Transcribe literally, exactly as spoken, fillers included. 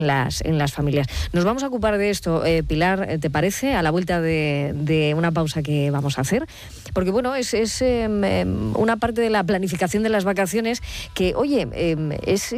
Las, en las familias. Nos vamos a ocupar de esto, eh, Pilar, ¿te parece? A la vuelta de, de una pausa que vamos a hacer. Porque, bueno, es, es eh, una parte de la planificación de las vacaciones que, oye, eh, es